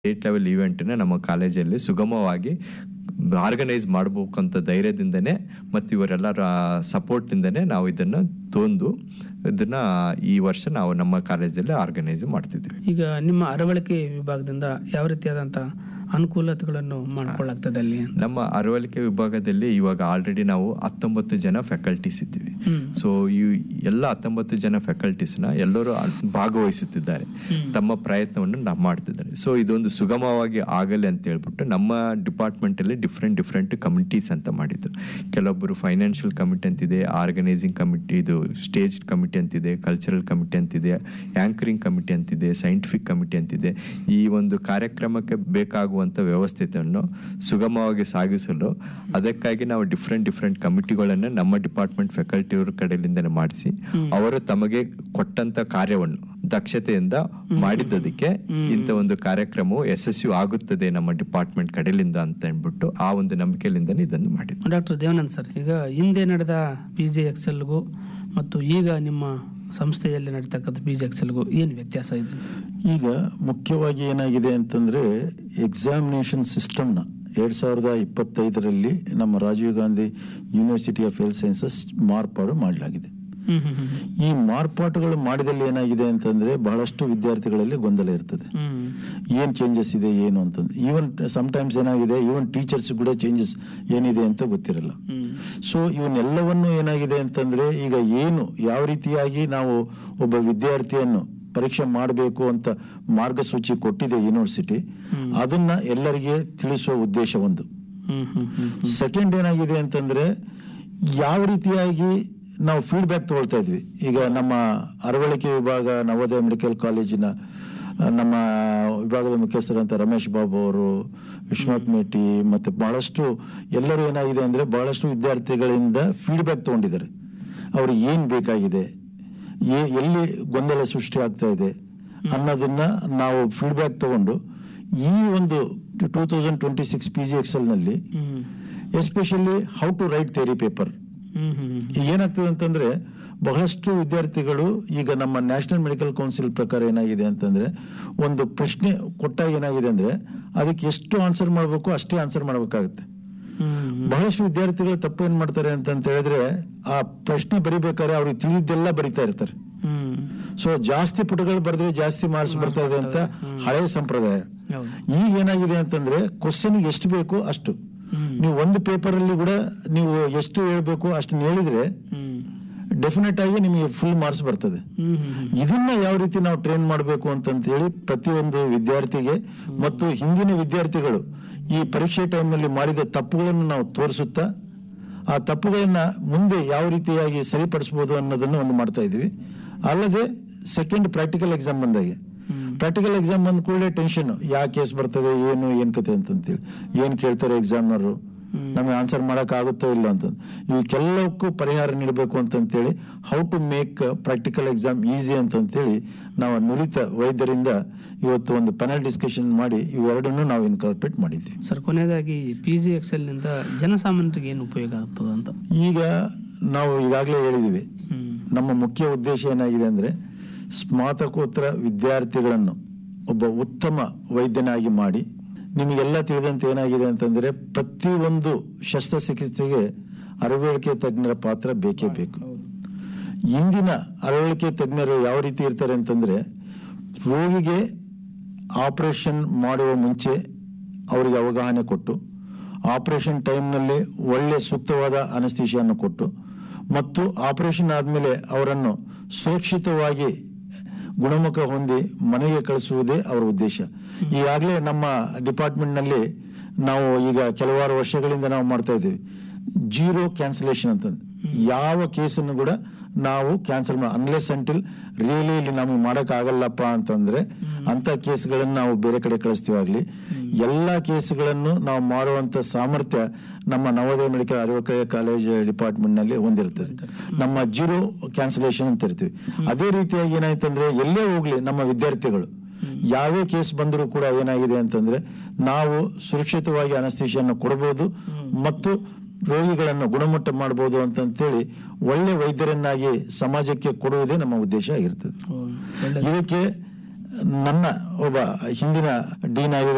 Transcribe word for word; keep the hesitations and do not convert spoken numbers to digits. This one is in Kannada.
ಸ್ಟೇಟ್ ಲೆವೆಲ್ ಈವೆಂಟನ್ನ ನಮ್ಮ ಕಾಲೇಜಲ್ಲಿ ಸುಗಮವಾಗಿ ಆರ್ಗನೈಸ್ ಮಾಡಬೇಕಂತ ಧೈರ್ಯದಿಂದನೇ ಮತ್ತು ಇವರೆಲ್ಲರ ಸಪೋರ್ಟಿಂದನೇ ನಾವು ಇದನ್ನು ತಂದು ಇದನ್ನು ಈ ವರ್ಷ ನಾವು ನಮ್ಮ ಕಾಲೇಜಲ್ಲಿ ಆರ್ಗನೈಸ್ ಮಾಡ್ತಿದ್ವಿ. ಈಗ ನಿಮ್ಮ ಅರವಳಿಕೆ ವಿಭಾಗದಿಂದ ಯಾವ ರೀತಿಯಾದಂಥ ಅನುಕೂಲತೆಗಳನ್ನು ಮಾಡಿಕೊಳ್ಳಾಗ್ತದೆ ಅಲ್ಲಿ? ನಮ್ಮ ಅರವಳಿಕೆ ವಿಭಾಗದಲ್ಲಿ ಇವಾಗ ಆಲ್ರೆಡಿ ನಾವು ಹತ್ತೊಂಬತ್ತು ಜನ ಫ್ಯಾಕಲ್ಟೀಸ್ ಇದ್ದೀವಿ. ಸೊ ಈ ಎಲ್ಲ ಹತ್ತೊಂಬತ್ತು ಜನ ಫ್ಯಾಕಲ್ಟೀಸ್ನ ಎಲ್ಲರೂ ಭಾಗವಹಿಸುತ್ತಿದ್ದಾರೆ, ತಮ್ಮ ಪ್ರಯತ್ನವನ್ನು ನಾವು ಮಾಡ್ತಿದ್ದಾರೆ. ಸೊ ಇದೊಂದು ಸುಗಮವಾಗಿ ಆಗಲಿ ಅಂತ ಹೇಳ್ಬಿಟ್ಟು ನಮ್ಮ ಡಿಪಾರ್ಟ್ಮೆಂಟಲ್ಲಿ ಡಿಫ್ರೆಂಟ್ ಡಿಫ್ರೆಂಟ್ ಕಮಿಟೀಸ್ ಅಂತ ಮಾಡಿದ್ದು. ಕೆಲವೊಬ್ಬರು ಫೈನಾನ್ಷಿಯಲ್ ಕಮಿಟಿ ಅಂತಿದೆ, ಆರ್ಗನೈಸಿಂಗ್ ಕಮಿಟಿ, ಇದು ಸ್ಟೇಜ್ ಕಮಿಟಿ ಅಂತಿದೆ, ಕಲ್ಚರಲ್ ಕಮಿಟಿ ಅಂತಿದೆ, ಆ್ಯಂಕರಿಂಗ್ ಕಮಿಟಿ ಅಂತಿದೆ, ಸೈಂಟಿಫಿಕ್ ಕಮಿಟಿ ಅಂತಿದೆ. ಈ ಒಂದು ಕಾರ್ಯಕ್ರಮಕ್ಕೆ ಬೇಕಾಗುವಂಥ ವ್ಯವಸ್ಥೆಯನ್ನು ಸುಗಮವಾಗಿ ಸಾಗಿಸಲು ಅದಕ್ಕಾಗಿ ನಾವು ಡಿಫ್ರೆಂಟ್ ಡಿಫ್ರೆಂಟ್ ಕಮಿಟಿಗಳನ್ನು ನಮ್ಮ ಡಿಪಾರ್ಟ್ಮೆಂಟ್ ಫ್ಯಾಕಲ್ಟಿಯವ್ರ ಕಡೆಯಿಂದನೇ ಮಾಡಿಸಿ ಅವರು ತಮಗೆ ಕೊಟ್ಟಂತ ಕಾರ್ಯವನ್ನು ದಕ್ಷತೆಯಿಂದ ಮಾಡಿದ್ದದಕ್ಕೆ ಇಂಥ ಒಂದು ಕಾರ್ಯಕ್ರಮವು ಯಶಸ್ವಿ ಆಗುತ್ತದೆ ನಮ್ಮ ಡಿಪಾರ್ಟ್ಮೆಂಟ್ ಕಡೆಯಿಂದ ಅಂತ ಅಂದ್ಬಿಟ್ಟು ಆ ಒಂದು ನಂಬಿಕೆಯಿಂದನೇ ಇದನ್ನು ಮಾಡಿದ್ವಿ. ಡಾಕ್ಟರ್ ದೇವಾನಂದ್ ಸರ್, ಈಗ ಹಿಂದೆ ನಡೆದ ಪಿ ಜಿ ಎಕ್ಸೆಲ್ಗೂ ಮತ್ತು ಈಗ ನಿಮ್ಮ ಸಂಸ್ಥೆಯಲ್ಲಿ ನಡೀತಕ್ಕಂಥ ಪಿ ಜಿ ಎಕ್ಸೆಲ್ಗೂ ಏನು ವ್ಯತ್ಯಾಸ ಇದೆ? ಈಗ ಮುಖ್ಯವಾಗಿ ಏನಾಗಿದೆ ಅಂತಂದರೆ ಎಕ್ಸಾಮಿನೇಷನ್ ಸಿಸ್ಟಮ್ನ ಎರಡು ಸಾವಿರದ ಇಪ್ಪತ್ತೈದರಲ್ಲಿ ನಮ್ಮ Rajiv Gandhi university of health sciences ಮಾರ್ಪಾಡು ಮಾಡಲಾಗಿದೆ. ಈ ಮಾರ್ಪಾಟುಗಳು ಮಾಡಿದಲ್ಲಿ ಏನಾಗಿದೆ ಅಂತಂದ್ರೆ ಬಹಳಷ್ಟು ವಿದ್ಯಾರ್ಥಿಗಳಲ್ಲಿ ಗೊಂದಲ ಇರ್ತದೆ, ಏನ್ ಚೇಂಜಸ್ ಇದೆ ಏನು ಅಂತಂದ್ರೆ. ಈವನ್ ಸಮ್ಟೈಮ್ಸ್ ಏನಾಗಿದೆ, ಈವನ್ ಟೀಚರ್ಸ್ ಕೂಡ ಚೇಂಜಸ್ ಏನಿದೆ ಅಂತ ಗೊತ್ತಿರಲ್ಲ. ಸೊ ಇವನ್ನೆಲ್ಲವನ್ನು ಏನಾಗಿದೆ ಅಂತಂದ್ರೆ ಈಗ ಏನು ಯಾವ ರೀತಿಯಾಗಿ ನಾವು ಒಬ್ಬ ವಿದ್ಯಾರ್ಥಿಯನ್ನು ಪರೀಕ್ಷೆ ಮಾಡಬೇಕು ಅಂತ ಮಾರ್ಗಸೂಚಿ ಕೊಟ್ಟಿದೆ ಯೂನಿವರ್ಸಿಟಿ, ಅದನ್ನ ಎಲ್ಲರಿಗೆ ತಿಳಿಸುವ ಉದ್ದೇಶ ಒಂದು. ಸೆಕೆಂಡ್ ಏನಾಗಿದೆ ಅಂತಂದ್ರೆ ಯಾವ ರೀತಿಯಾಗಿ ನಾವು ಫೀಡ್ಬ್ಯಾಕ್ ತಗೊಳ್ತಾ ಇದ್ವಿ. ಈಗ ನಮ್ಮ ಅರವಳಿಕೆ ವಿಭಾಗ ನವೋದಯ ಮೆಡಿಕಲ್ ಕಾಲೇಜಿನ ನಮ್ಮ ವಿಭಾಗದ ಮುಖ್ಯಸ್ಥರಂತ ರಮೇಶ್ ಬಾಬು ಅವರು, ವಿಶ್ವನಾಥ್ ಮೇಟಿ ಮತ್ತೆ ಬಹಳಷ್ಟು ಎಲ್ಲರೂ ಏನಾಗಿದೆ ಅಂದ್ರೆ ಬಹಳಷ್ಟು ವಿದ್ಯಾರ್ಥಿಗಳಿಂದ ಫೀಡ್ಬ್ಯಾಕ್ ತಗೊಂಡಿದ್ದಾರೆ. ಅವ್ರಿಗೆ ಏನ್ ಬೇಕಾಗಿದೆ, ಎಲ್ಲಿ ಗೊಂದಲ ಸೃಷ್ಟಿ ಆಗ್ತಾ ಇದೆ ಅನ್ನೋದನ್ನ ನಾವು ಫೀಡ್ಬ್ಯಾಕ್ ತಗೊಂಡು ಈ ಒಂದು two thousand twenty six P G Excel ನಲ್ಲಿ especially how to right theory paper ಏನಾಗ್ತದೆ ಅಂತಂದ್ರೆ ಬಹಳಷ್ಟು ವಿದ್ಯಾರ್ಥಿಗಳು ಈಗ ನಮ್ಮ ನ್ಯಾಷನಲ್ ಮೆಡಿಕಲ್ ಕೌನ್ಸಿಲ್ ಪ್ರಕಾರ ಏನಾಗಿದೆ ಅಂತಂದ್ರೆ ಒಂದು ಪ್ರಶ್ನೆ ಕೊಟ್ಟಾಗ ಏನಾಗಿದೆ ಅಂದ್ರೆ ಅದಕ್ಕೆ ಎಷ್ಟು ಆನ್ಸರ್ ಮಾಡಬೇಕು ಅಷ್ಟೇ ಆನ್ಸರ್ ಮಾಡಬೇಕಾಗುತ್ತೆ. ಬಹಳಷ್ಟು ವಿದ್ಯಾರ್ಥಿಗಳು ತಪ್ಪು ಏನ್ ಮಾಡ್ತಾರೆ ಅಂತ ಹೇಳಿದ್ರೆ ಆ ಪ್ರಶ್ನೆ ಬರಿಬೇಕಾದ್ರೆ ಅವ್ರಿಗೆ ತಿಳಿದೆಲ್ಲ ಬರಿತಾ ಇರ್ತಾರೆ. ಸೊ ಜಾಸ್ತಿ ಪುಟಗಳು ಬರೆದ್ರೆ ಜಾಸ್ತಿ ಮಾರ್ಕ್ಸ್ ಬರ್ತಾ ಇದೆ ಅಂತ ಹಳೆಯ ಸಂಪ್ರದಾಯ. ಈಗ ಏನಾಗಿದೆ ಅಂತಂದ್ರೆ ಕ್ವಶನ್ ಎಷ್ಟು ಬೇಕು ಅಷ್ಟು ನೀವು ಒಂದು ಪೇಪರ್ ಅಲ್ಲಿ ಕೂಡ ನೀವು ಎಷ್ಟು ಹೇಳ್ಬೇಕು ಅಷ್ಟು ಹೇಳಿದ್ರೆ ಡೆಫಿನೆಟ್ ಆಗಿ ನಿಮಗೆ ಫುಲ್ ಮಾರ್ಕ್ಸ್ ಬರ್ತದೆ. ಇದನ್ನ ಯಾವ ರೀತಿ ನಾವು ಟ್ರೈನ್ ಮಾಡಬೇಕು ಅಂತ ಹೇಳಿ ಪ್ರತಿಯೊಂದು ವಿದ್ಯಾರ್ಥಿಗೆ ಮತ್ತು ಹಿಂದಿನ ವಿದ್ಯಾರ್ಥಿಗಳು ಈ ಪರೀಕ್ಷೆ ಟೈಮ್ ನಲ್ಲಿ ಮಾಡಿದ ತಪ್ಪುಗಳನ್ನು ನಾವು ತೋರಿಸುತ್ತಾ ಆ ತಪ್ಪುಗಳನ್ನ ಮುಂದೆ ಯಾವ ರೀತಿಯಾಗಿ ಸರಿಪಡಿಸಬಹುದು ಅನ್ನೋದನ್ನು ಒಂದು ಮಾಡ್ತಾ ಇದೀವಿ. ಅಲ್ಲದೆ ಸೆಕೆಂಡ್ ಪ್ರಾಕ್ಟಿಕಲ್ ಎಕ್ಸಾಮ್ ಬಂದಾಗೆ ಪ್ರಾಕ್ಟಿಕಲ್ ಎಕ್ಸಾಮ್ ಬಂದ ಕೂಡಲೇ ಟೆನ್ಷನ್, ಯಾವ ಕೇಸ್ ಬರ್ತದೆ ಏನು ಏನ್ ಕತೆ ಅಂತಂತೇಳಿ, ಏನ್ ಕೇಳ್ತಾರೆ ಎಕ್ಸಾಮ್ನರು, ನಮಗೆ ಆನ್ಸರ್ ಮಾಡಕ್ ಆಗುತ್ತೋ ಇಲ್ಲ ಅಂತ. ಇವಕ್ಕೆಲ್ಲಕ್ಕೂ ಪರಿಹಾರ ನೀಡಬೇಕು ಅಂತಂತೇಳಿ how to make practical exam easy ಅಂತಂತೇಳಿ ನಾವು ನುರಿತ ವೈದ್ಯರಿಂದ ಇವತ್ತು ಒಂದು ಪ್ಯಾನಲ್ ಡಿಸ್ಕಷನ್ ಮಾಡಿ ಇವೆರಡನ್ನು ನಾವು ಇನ್ಕಾರ್ಪೊರೇಟ್ ಮಾಡಿದ್ವಿ. ಸರ್, ಕೊನೆಯದಾಗಿ ಪಿ ಜಿ ಎಕ್ಸೆಲ್ ನಿಂದ ಜನಸಾಮಾನ್ಯರಿಗೆ ಏನು ಉಪಯೋಗ ಆಗ್ತದೆ ಅಂತ? ಈಗ ನಾವು ಈಗಾಗಲೇ ಹೇಳಿದೀವಿ, ನಮ್ಮ ಮುಖ್ಯ ಉದ್ದೇಶ ಏನಾಗಿದೆ ಅಂದ್ರೆ ಸ್ನಾತಕೋತ್ತರ ವಿದ್ಯಾರ್ಥಿಗಳನ್ನು ಒಬ್ಬ ಉತ್ತಮ ವೈದ್ಯನಾಗಿ ಮಾಡಿ, ನಿಮಗೆಲ್ಲ ತಿಳಿದಂತೆ ಏನಾಗಿದೆ ಅಂತಂದ್ರೆ ಪ್ರತಿಯೊಂದು ಶಸ್ತ್ರಚಿಕಿತ್ಸೆಗೆ ಅರವಳಿಕೆ ತಜ್ಞರ ಪಾತ್ರ ಬೇಕೇ ಬೇಕು. ಇಂದಿನ ಅರವಳಿಕೆ ತಜ್ಞರು ಯಾವ ರೀತಿ ಇರ್ತಾರೆ ಅಂತಂದ್ರೆ ರೋಗಿಗೆ ಆಪರೇಷನ್ ಮಾಡುವ ಮುಂಚೆ ಅವರಿಗೆ ಅವಗಾಹನೆ ಕೊಟ್ಟು, ಆಪರೇಷನ್ ಟೈಮ್ನಲ್ಲಿ ಒಳ್ಳೆ ಸೂಕ್ತವಾದ ಅನಸ್ತೇಶಿಯನ್ನು ಕೊಟ್ಟು ಮತ್ತು ಆಪರೇಷನ್ ಆದಮೇಲೆ ಅವರನ್ನು ಸುರಕ್ಷಿತವಾಗಿ ಗುಣಮುಖ ಹೊಂದಿ ಮನೆಗೆ ಕಳಿಸುವುದೇ ಅವರ ಉದ್ದೇಶ. ಈಗಾಗಲೇ ನಮ್ಮ ಡಿಪಾರ್ಟ್ಮೆಂಟ್ ನಲ್ಲಿ ನಾವು ಈಗ ಕೆಲವಾರು ವರ್ಷಗಳಿಂದ ನಾವು ಮಾಡ್ತಾ ಇದ್ದೀವಿ ಜೀರೋ ಕ್ಯಾನ್ಸಲೇಷನ್ ಅಂತ. ಯಾವ ಕೇಸನ್ನು ಕೂಡ ನಾವು ಕ್ಯಾನ್ಸಲ್ ಮಾಡ ಅನ್ಲೆಸ್ ಅಂಟಿಲ್ ರಿಯಲಿ ಇಲ್ಲಿ ನಮಗೆ ಮಾಡಕ್ ಆಗಲ್ಲಪ್ಪ ಅಂತಂದ್ರೆ ಅಂತ ಕೇಸ್ಗಳನ್ನು ನಾವು ಬೇರೆ ಕಡೆ ಕಳಿಸ್ತೀವಾಗ್ಲಿ. ಎಲ್ಲಾ ಕೇಸ್ಗಳನ್ನು ನಾವು ಮಾಡುವಂತ ಸಾಮರ್ಥ್ಯ ನಮ್ಮ ನವೋದಯ ಮೆಡಿಕಲ್ ಅರವಳಿಕೆ ಕಾಲೇಜ್ ಡಿಪಾರ್ಟ್ಮೆಂಟ್ ನಲ್ಲಿ ಹೊಂದಿರ್ತದೆ. ನಮ್ಮ ಜೀರೋ ಕ್ಯಾನ್ಸಲೇಷನ್ ಅಂತ ಇರ್ತೀವಿ. ಅದೇ ರೀತಿಯಾಗಿ ಏನಾಯ್ತಂದ್ರೆ ಎಲ್ಲೇ ಹೋಗ್ಲಿ ನಮ್ಮ ವಿದ್ಯಾರ್ಥಿಗಳು ಯಾವೇ ಕೇಸ್ ಬಂದರೂ ಕೂಡ ಏನಾಗಿದೆ ಅಂತಂದ್ರೆ ನಾವು ಸುರಕ್ಷಿತವಾಗಿ ಅನಸ್ತೇಶಿಯನ್ನು ಕೊಡಬಹುದು ಮತ್ತು ರೋಗಿಗಳನ್ನು ಗುಣಮಟ್ಟ ಮಾಡಬಹುದು ಅಂತಂತೇಳಿ ಒಳ್ಳೆ ವೈದ್ಯರನ್ನಾಗಿ ಸಮಾಜಕ್ಕೆ ಕೊಡುವುದೇ ನಮ್ಮ ಉದ್ದೇಶ ಆಗಿರ್ತದೆ. ಇದಕ್ಕೆ ನನ್ನ ಒಬ್ಬ ಹಿಂದಿನ ಡೀನ್ ಆಗಿರುವ